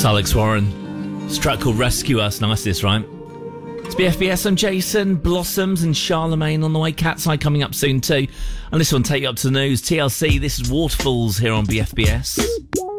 Alex Warren. It's a track called Rescue Us. Nice this, right? It's BFBS. I'm Jason. Blossoms and Charlemagne on the way. Cat's Eye coming up soon too. And this one take you up to the news. TLC, this is Waterfalls here on BFBS.